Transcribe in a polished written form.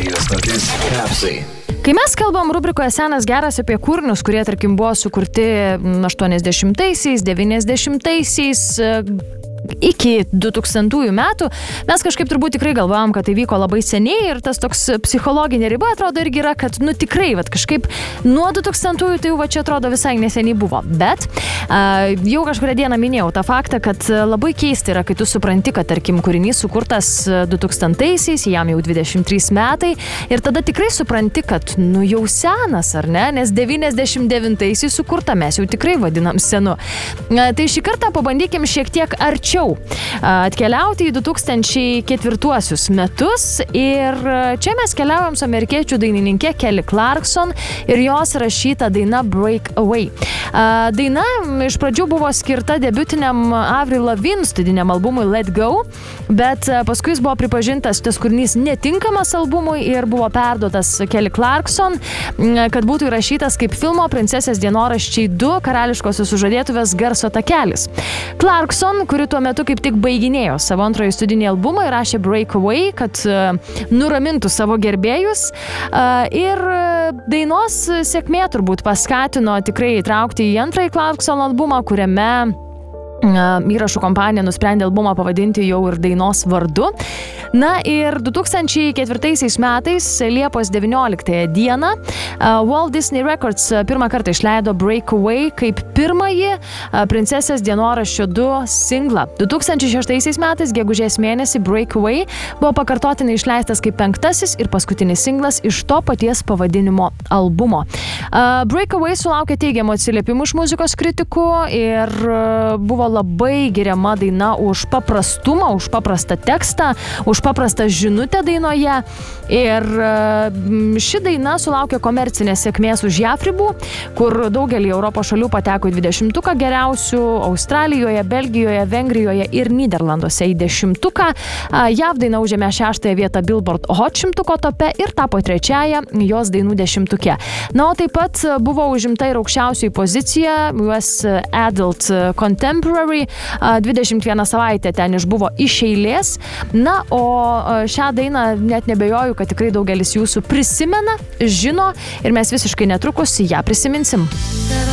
Radio stotis Kapsai. Kai mes kalbam rubrikoje Senas geras apie kūrinius, kurie, tarkim, buvo sukurti 80-aisiais, 90-aisiais, iki 2000 metų, mes kažkaip turbūt tikrai galvojam, kad tai vyko labai seniai ir tas toks psichologinė riba atrodo irgi yra, kad tikrai, kažkaip nuo 2000-ųjų tai jau čia atrodo visai neseniai buvo. Bet jau kažkuria diena minėjau tą faktą, kad labai keista yra, kai tu supranti, kad tarkim kūrinys sukurtas 2000-aisiais, jam jau 23 metai ir tada tikrai supranti, kad jau senas, ar ne? Nes 99-aisiais sukurta, mes jau tikrai vadinam senu. Tai šį kartą pabandykim šiek tiek arčiau atkeliauti į 2004 metus ir čia mes keliaujam su amerikiečių dainininkė Kelly Clarkson ir jos rašyta daina Breakaway. Daina iš pradžių buvo skirta debiutiniam Avril Lavigne studiniam albumui Let Go, bet paskui jis buvo pripažintas tas kūrinys netinkamas albumui ir buvo perduotas Kelly Clarkson, kad būtų įrašytas kaip filmo Princesės dienoraščiai 2 karališkosios sužadėtuvės garso takelis. Clarkson, kuri tuo metu kaip tik baiginėjo savo antrąjį studinį albumą ir rašė Breakaway, kad nuramintų savo gerbėjus. Ir dainos sėkmė turbūt paskatino tikrai įtraukti į antrąjį Clarkson albumą, kuriame įrašų kompanija nusprendė albumą pavadinti jau ir dainos vardu. Na ir 2004 metais, Liepos 19 dieną, Walt Disney Records pirmą kartą išleido Breakaway kaip pirmąjį Princesės dienoraščio 2 singlą. 2006 metais, gegužės mėnesį, Breakaway buvo pakartotinai išleistas kaip 5. ir paskutinis singlas iš to paties pavadinimo albumo. Breakaway sulaukė teigiamų atsiliepimų iš muzikos kritikų ir buvo labai giriama daina už paprastumą, už paprastą tekstą, už paprastą žinutę dainoje. Ir ši daina sulaukė komercinės sėkmės už JAV ribų, kur daugelį Europos šalių pateko į 20-tuką geriausių, Australijoje, Belgijoje, Vengrijoje ir Nyderlanduose į 10-tuką. JAV daina užėmė 6 vietą Billboard Hot 100 tope ir tapo 3 jos dainų 10-tuke. Na, o taip pat buvo užimta ir aukščiausioji pozicija US Adult Contemporary. 21 savaitę ten išbuvo iš eilės. Na, o šią dainą net nebejoju, kad tikrai daugelis jūsų prisimena, žino ir mes visiškai netrukus ją prisiminsim.